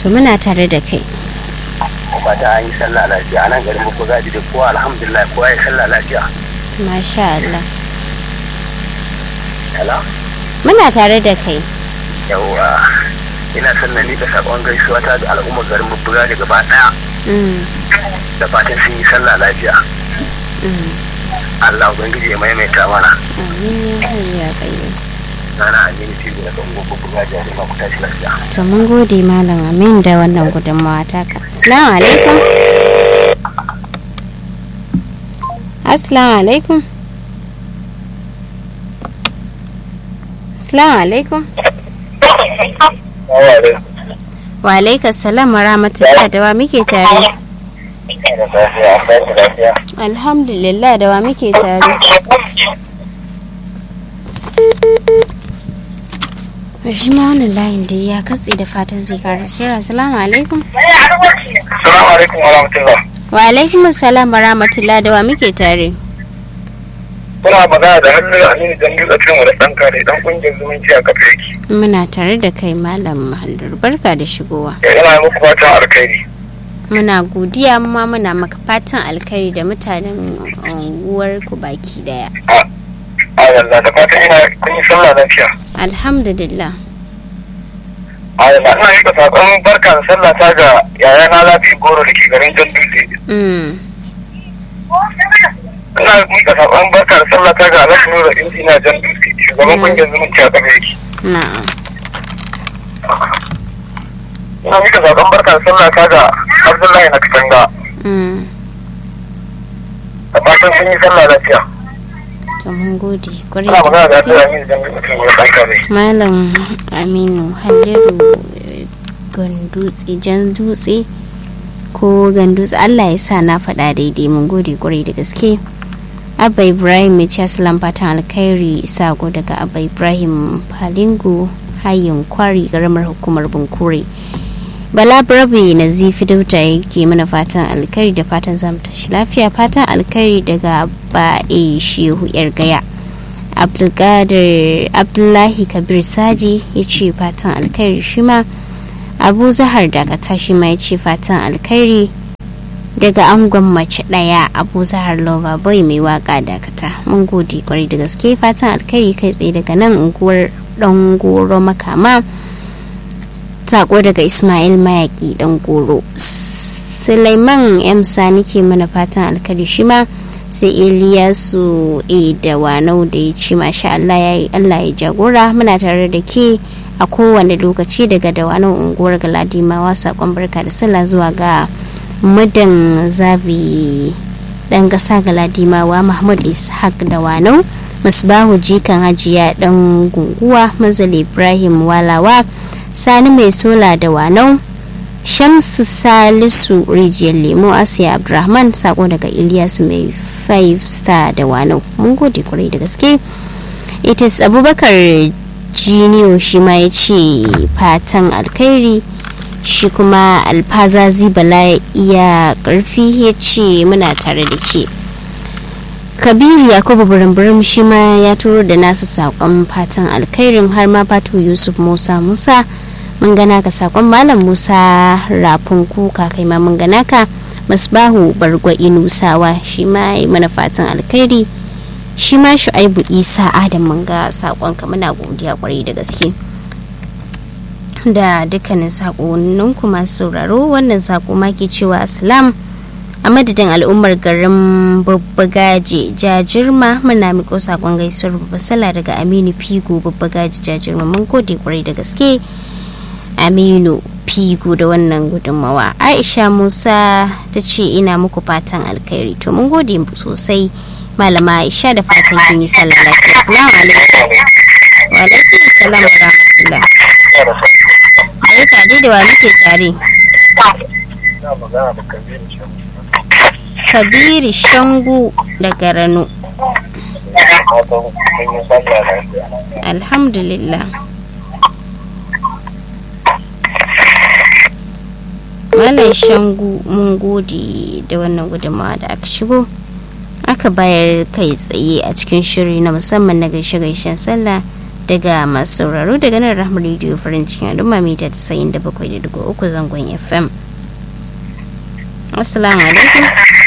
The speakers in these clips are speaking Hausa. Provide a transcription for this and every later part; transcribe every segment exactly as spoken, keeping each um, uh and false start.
to muna tare da kai. Ba ta an yi sallah lafiya a nan garin muku zaji da kowa alhamdulillah kowa ya sallah lafiya. Masha Allah. Hello? Muna tare da kai. Yawwa ina son na nika sakon gaisuwa ta da al'ummar garin Bubbuga da gaba daya. Da fatan sun yi sallah lafiya. Allah ubangiji ya maimaita mana. Amin ya hayya. Sana Aminu Tibi na kan Bubbuga da ma ku tashi lafiya. To mun gode malam Amin da wannan gudunmawa taka. Assalamu alaikum. Assalamu alaikum. Assalamu alaikum. Wa alaikum salam wa rahmatullahi da wa muke tare. Alhamdulillah da wa muke tare. Shi ma wannan layin da ya katse da fatan zai kara shira. Assalamu alaikum. Assalamu alaikum wa rahmatullah. Wa alaikum assalam wa rahmatullahi da wa muke tare. Kuna magana da hannun Aminu Jandu a cikin wadda ɗan kare ɗan ƙungiyar zumunci a kafa yake. Muna tare da kai malam Haldur, barka da shigowa. Yana muku fatan alkhairi. Muna godiya ma muna maka fatan alkhairi da mutanen unguwar ku baki daya. A yalla da fatan ina kun yi sallah lafiya. Alhamdulillah. A yalla ina yi sakon barka da sallah ta ga yayana Lafi Goro da ke garin Jan Dutse. Ina mika sakon barka da sallah ta ga Alhaji Nura Injina Jan Dutse, shugaban kungiyar zumunci a kafa yake. Na'am. Ina mika sakon barka da sallah ta ga Abdullahi na Katanga. Da fatan sun yi sallah lafiya. To mun gode kwarai Ina magana da da Aminu Jandu a cikin wadda ɗan kare. Malam Aminu Halliru Gandutse Jan Dutse ko Gandutse, Allah ya sa na faɗa daidai, mun gode kwarai da gaske. Abba Ibrahim ya ce assalam fatan alkhairi sako daga Abba Ibrahim Falingo hayin kwari garamar hukumar Bunkure. Bala Brabi Nazifi Dauta yake mana fatan alkhairi da fatan zamu tashi lafiya. Fatan alkhairi daga Abba A Shehu Yar Gaya. Abdulkadir Abdullahi Kabir Saji ya ce fatan alkhairi shi ma. Abu Zahar daga tashi ma ya ce fatan alkhairi daga angon mace daya Abu Zahar Lover Boy mai waka dakata. Mun gode kwarai da gaske, fatan alkhairi kai tsaye daga nan unguwar Dan Goro Makama. Sako daga Ismail Mayaki Dan Goro. Sulaiman M Sani ke mana fatan alkhairi shi ma. Sai Iliyasu A da Wanau da ya ce masha Allah yayi Allah ya jagora, muna tare da ke a kowane lokaci daga Dawanau unguwar Galadimawa. Sakon barka da sallah zuwa ga mudan zabi dan gasa Galadimawa Mahmud Ishaq Dawanau, Musbahu jikan Hajiya dan gunguwa, Mazal Ibrahim Walawa, Sani mai sola Dawanau, Shamsu Salisu Rijiyar Lemo, Asiya Abdurrahman. Sako daga Ilyas mai five star Dawanau. Mun gode kwarai da gaske. It is Abubakar Jiniyo shi ma ya ce fatan alkhairi. Shi kuma Alfaza Zibala iya karfi ya ce muna tare da ke. Kabiru Yakubu Buramburam shi ma ya turo da nasa sakon fatan alkhairin, har ma Fatu Yusuf Musa Musa mun gana ka sakon Malam Musa Rafin Kuka kai ma mun gana ka. Masbahu Bargwa Inusawa shi ma yi mana fatan alkhairi. Shi ma Shu'aibu Isa Adam mun ga sakonka, muna godiya kwarai da gaske da dukkanin sakonnin ku masu sauraro. Wannan sako ma ke cewa assalam a madadin al'ummar garin Babbagaje Jajirma, muna miko sakon gaisuwar babbar sallah daga Aminu Figo Babbagaje Jajirma. Mun gode kwarai da gaske Aminu Figo da wannan gudunmawa. Aisha Musa ta ce ina muku fatan alkhairi. To mun gode sosai Malama Aisha da fatan kin yi sallah lafiya. Assalamu alaikum. Wa alaikum assalam wa rahmatullah. Barka dai da wa muke tare. Kabiru Shangu daga Rano. Alhamdulillah. Malam Shangu mun gode da wannan gudunmawa da aka shigo aka bayar kai tsaye a cikin shiri na musamman na gaishe-gaishen sallah daga masu sauraro daga nan Rahmar Radio farin cikin al'umma mita tasa'in da bakwai da digo uku zangon F M. Assalamu alaikum.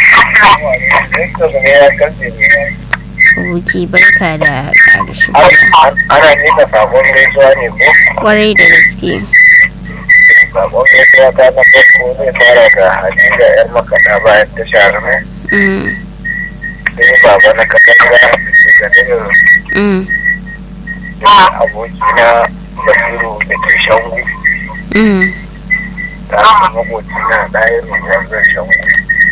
Wuki barka da ƙarshe. Ana nika sabon gaisuwa ne ko? Kwarai da gaske. Sabon gaisuwa ta na farko zai fara da Hadiza yar makaɗa bayan ta shahararra. Sai baba na katanga da ganin abokina Basiru da ke Shangu. Ta magocina ɗaya ruwan zan Shangu.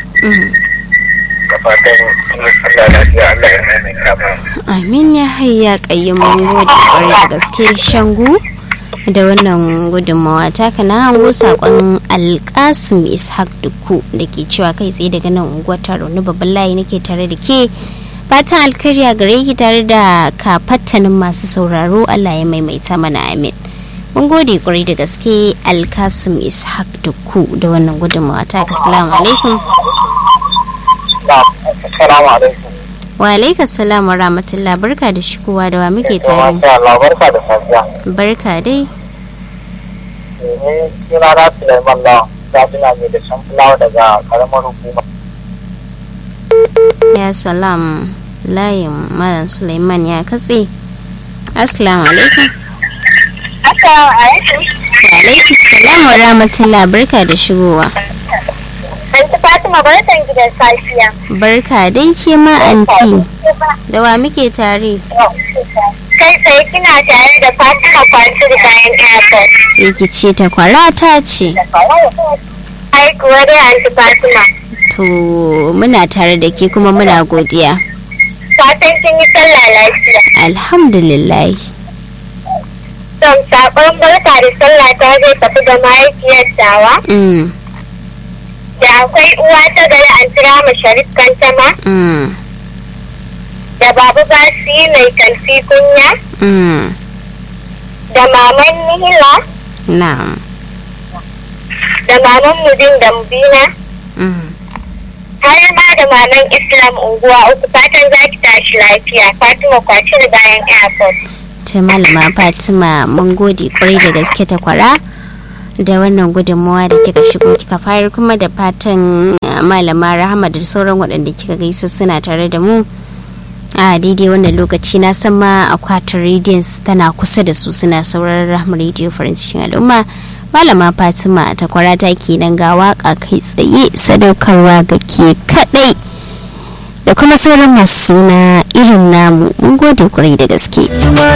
Da fatan Allah lafiya Allah ya nemi kama. Amin ya hayya ƙayyamin gode ƙwarai da gaske Shangu da wannan gudunmawa taka na hango saƙon Alƙasim Ishaq Dukku da ke cewa kai tsaye daga nan unguwar Taro na babban layi nake tare da ke fatan alkhairi gare ki tare da kafattanin masu sauraro Allah ya maimaita mana amin. Mun gode ƙwarai da gaske Alƙasim Ishaq Dukku da wannan gudunmawa taka. Assalamu alaikum. Assalamu alaikum. Wa alaikum salam wa rahmatullah. Barka da shigowa da wa muke tare. Barka da safiya. Barka dai. Eh, kira na Sulaiman Lawan, Sabina mai da shan fulawa daga karamar hukuma. Ya salam, layin Malam Sulaiman ya katse. Assalamu alaikum. Assalamu alaikum. Wa alaikum salam wa rahmatullah. Barka da shigowa. Anti Fatima barkan ki da safiya. Barka dai ke ma anti. Da wa muke tare? Kai tsaye kina tare da Fatima Fatir bayan airport. Sai ki ce ta kwarata ce. Ai kuwa dai Anti Fatima. To muna tare da ke kuma muna godiya. Fatan kin yi sallah lafiya. Alhamdulillah. Don sakon barka da sallah ta zai tafi da mahaifiyar tawa. Mm. Da akwai uwa ta gari an kira mu Sharif Kantama. Mm. Da babu basi mai kalfi kunya. Mm. Da maman Nihila. Na'am. Da maman Mudin da Mubina. Mm. Har ma da maman Islam unguwa uku fatan za ki tashi lafiya. Fatima kwaci da bayan airport. Ta malama Fatima mun gode kwarai da gaske ta kwara da wannan gudunmawa da kika shigo kika fayar kuma da fatan malama Rahama da sauran waɗanda kika gaisa suna tare da mu a daidai wannan lokaci. Na san ma akwatin rediyon tana kusa da su suna sauraron Rahama rediyo farin cikin al'umma. Malama Fatima ta kwara ta kenan ga waka kai tsaye sadaukarwa ga ke kadai da kuma sauran masu suna irin namu. Mun gode kwarai da gaske.